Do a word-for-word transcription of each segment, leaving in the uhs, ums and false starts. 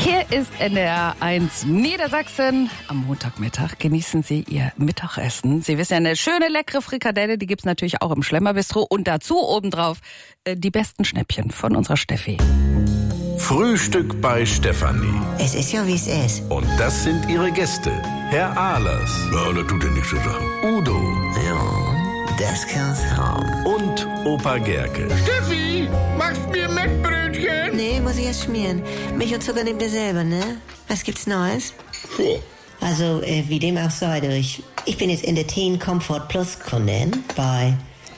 Hier ist N D R eins Niedersachsen. Am Montagmittag genießen Sie Ihr Mittagessen. Sie wissen ja, eine schöne, leckere Frikadelle, die gibt's natürlich auch im Schlemmerbistro. Und dazu obendrauf äh, die besten Schnäppchen von unserer Steffi. Frühstück bei Stefanie. Es ist ja, wie es ist. Und das sind ihre Gäste. Herr Ahlers. Ja, das tut ja nichts zu sagen. Udo. Ja, das kann's haben. Und Opa Gerke. Steffi, machst mir Mettbrötchen? Nee, muss ich erst schmieren. Milch und Zucker nehmt ihr selber, ne? Was gibt's Neues? So. Also, äh, wie dem auch sei, du, ich, ich bin jetzt in der Teen Comfort Plus Kundin bei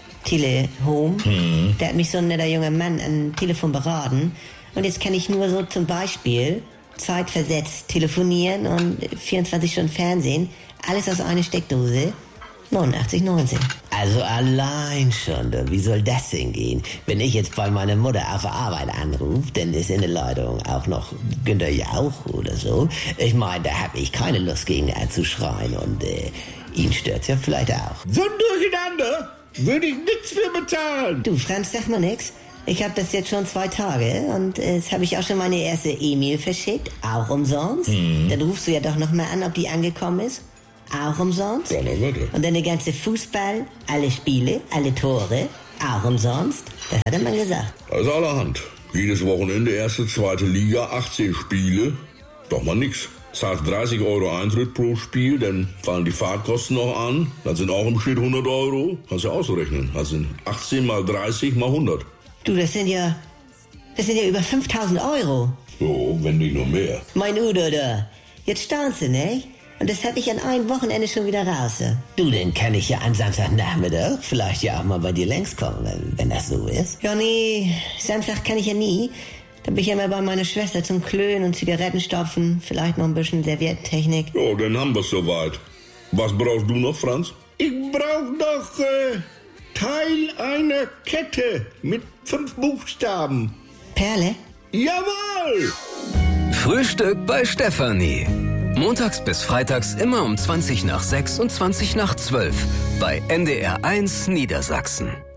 Tele Home. Hm. Da hat mich so ein netter junger Mann am Telefon beraten. Und jetzt kann ich nur so zum Beispiel zeitversetzt telefonieren und vierundzwanzig Stunden Fernsehen. Alles aus einer Steckdose. neunundachtzig neunzehn. Also allein schon, du, wie soll das denn gehen? Wenn ich jetzt bei meiner Mutter auf der Arbeit anrufe, dann ist in der Leitung auch noch Günter Jauch oder so. Ich meine, da habe ich keine Lust gegen ihn zu schreien und äh, ihn stört's ja vielleicht auch. So ein Durcheinander würde ich nichts für bezahlen. Du, Franz, sag mal nix. Ich habe das jetzt schon zwei Tage und äh, jetzt habe ich auch schon meine erste E-Mail verschickt, auch umsonst. Mhm. Dann rufst du ja doch noch mal an, ob die angekommen ist. Auch umsonst. Ja, na warte. Und dann der ganze Fußball, alle Spiele, alle Tore, auch umsonst. Das hat der Mann gesagt. Also allerhand. Jedes Wochenende erste, zweite Liga, achtzehn Spiele. Doch mal nix. Zahlst dreißig Euro Eintritt pro Spiel, dann fallen die Fahrtkosten noch an. Dann sind auch im Schnitt hundert Euro. Kannst du ausrechnen. Das sind achtzehn mal dreißig mal hundert. Du, das sind ja, das sind ja über fünftausend Euro. So, wenn nicht noch mehr. Mein Udo da. Jetzt staunst du, ne? Und das habe ich an einem Wochenende schon wieder raus. Du, dann kann ich ja am Samstagnachmittag vielleicht ja auch mal bei dir längs kommen, wenn, wenn das so ist. Ja, nee, Samstag kann ich ja nie. Da bin ich ja immer bei meiner Schwester zum Klönen und Zigaretten stopfen. Vielleicht noch ein bisschen Serviettentechnik. Ja, dann haben wir's soweit. Was brauchst du noch, Franz? Ich brauch noch äh, Teil einer Kette mit fünf Buchstaben. Perle? Jawohl! Frühstück bei Stefanie. Montags bis freitags immer um zwanzig nach sechs und zwanzig nach zwölf bei N D R eins Niedersachsen.